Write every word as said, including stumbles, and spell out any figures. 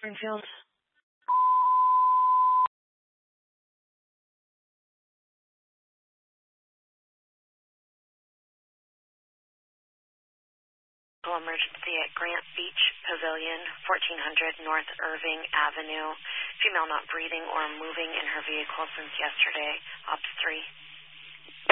Springfield. Emergency at Grant Beach Pavilion, fourteen hundred North Irving Avenue. Female not breathing or moving in her vehicle since yesterday. Ops three.